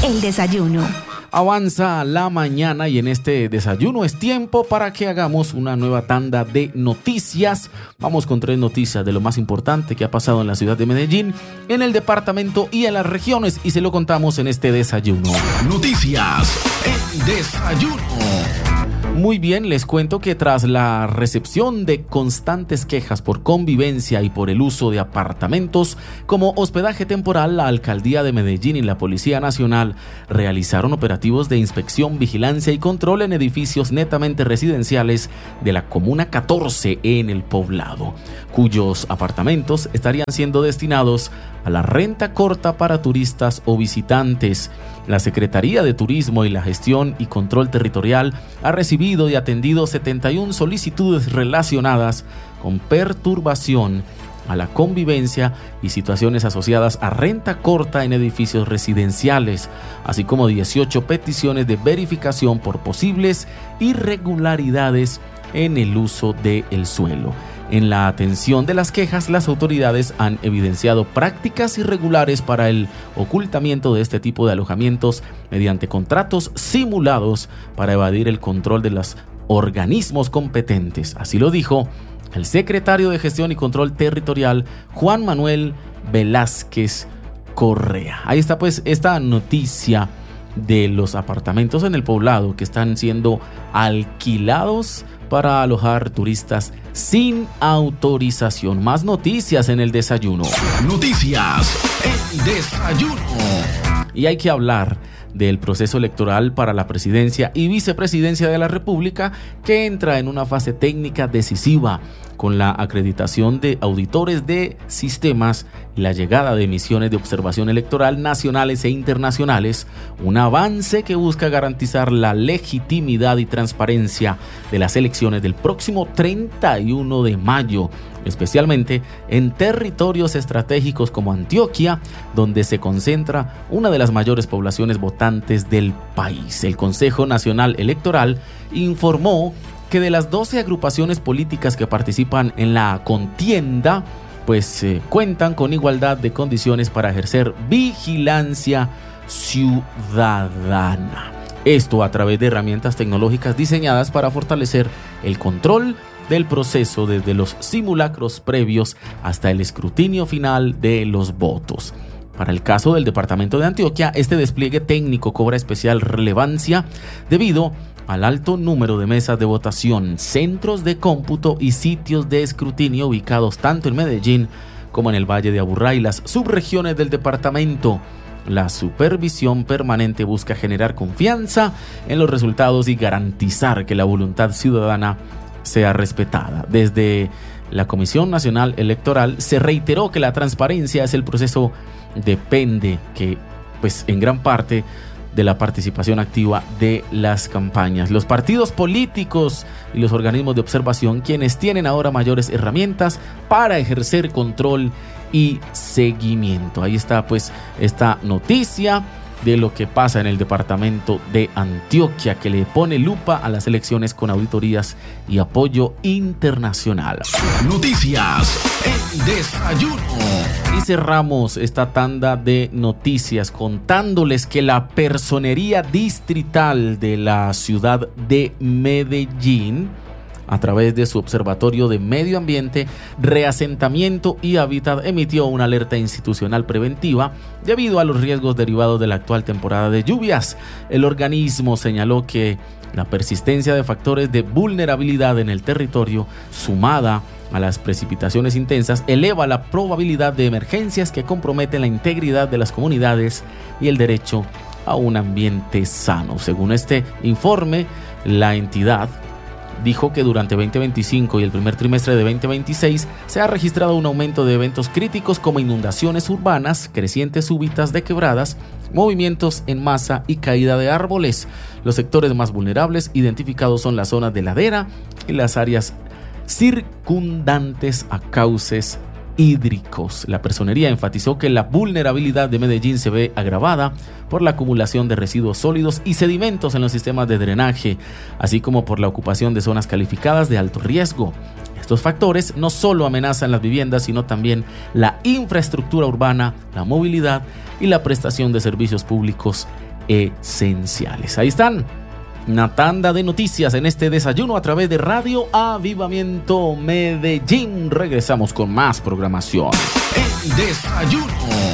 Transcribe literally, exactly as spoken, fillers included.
El desayuno. Avanza la mañana y en este desayuno es tiempo para que hagamos una nueva tanda de noticias. Vamos con tres noticias de lo más importante que ha pasado en la ciudad de Medellín, en el departamento y en las regiones, y se lo contamos en este desayuno. Noticias en desayuno. Muy bien, les cuento que tras la recepción de constantes quejas por convivencia y por el uso de apartamentos como hospedaje temporal, la Alcaldía de Medellín y la Policía Nacional realizaron operativos de inspección, vigilancia y control en edificios netamente residenciales de la Comuna catorce en el Poblado, cuyos apartamentos estarían siendo destinados a la renta corta para turistas o visitantes. La Secretaría de Turismo y la Gestión y Control Territorial ha recibido y atendido setenta y una solicitudes relacionadas con perturbación a la convivencia y situaciones asociadas a renta corta en edificios residenciales, así como dieciocho peticiones de verificación por posibles irregularidades en el uso del suelo. En la atención de las quejas, las autoridades han evidenciado prácticas irregulares para el ocultamiento de este tipo de alojamientos mediante contratos simulados para evadir el control de los organismos competentes. Así lo dijo el secretario de Gestión y Control Territorial, Juan Manuel Velázquez Correa. Ahí está pues esta noticia de los apartamentos en el Poblado que están siendo alquilados para alojar turistas sin autorización. Más noticias en el desayuno. Noticias en desayuno. Y hay que hablar del proceso electoral para la presidencia y vicepresidencia de la República, que entra en una fase técnica decisiva con la acreditación de auditores de sistemas y la llegada de misiones de observación electoral nacionales e internacionales, un avance que busca garantizar la legitimidad y transparencia de las elecciones del próximo treinta y uno de mayo, especialmente en territorios estratégicos como Antioquia, donde se concentra una de las mayores poblaciones votantes del país. El Consejo Nacional Electoral informó que de las doce agrupaciones políticas que participan en la contienda, pues eh, cuentan con igualdad de condiciones para ejercer vigilancia ciudadana. Esto a través de herramientas tecnológicas diseñadas para fortalecer el control del proceso desde los simulacros previos hasta el escrutinio final de los votos. Para el caso del departamento de Antioquia, este despliegue técnico cobra especial relevancia debido al alto número de mesas de votación, centros de cómputo y sitios de escrutinio ubicados tanto en Medellín como en el Valle de Aburrá y las subregiones del departamento. La supervisión permanente busca generar confianza en los resultados y garantizar que la voluntad ciudadana sea respetada. Desde la Comisión Nacional Electoral se reiteró que la transparencia es el proceso depende que, pues, en gran parte de la participación activa de las campañas. Los partidos políticos y los organismos de observación, quienes tienen ahora mayores herramientas para ejercer control y seguimiento. Ahí está pues esta noticia de lo que pasa en el departamento de Antioquia, que le pone lupa a las elecciones con auditorías y apoyo internacional. Noticias en desayuno. Y cerramos esta tanda de noticias contándoles que la Personería Distrital de la ciudad de Medellín, a través de su Observatorio de Medio Ambiente, Reasentamiento y Hábitat, emitió una alerta institucional preventiva debido a los riesgos derivados de la actual temporada de lluvias. El organismo señaló que la persistencia de factores de vulnerabilidad en el territorio, sumada a las precipitaciones intensas, eleva la probabilidad de emergencias que comprometen la integridad de las comunidades y el derecho a un ambiente sano. Según este informe, la entidad dijo que durante veinte veinticinco y el primer trimestre de veinte veintiséis se ha registrado un aumento de eventos críticos como inundaciones urbanas, crecientes súbitas de quebradas, movimientos en masa y caída de árboles. Los sectores más vulnerables identificados son las zonas de ladera y las áreas circundantes a cauces hídricos. La personería enfatizó que la vulnerabilidad de Medellín se ve agravada por la acumulación de residuos sólidos y sedimentos en los sistemas de drenaje, así como por la ocupación de zonas calificadas de alto riesgo. Estos factores no solo amenazan las viviendas, sino también la infraestructura urbana, la movilidad y la prestación de servicios públicos esenciales. Ahí están. Una tanda de noticias en este desayuno a través de Radio Avivamiento Medellín. Regresamos con más programación. El desayuno.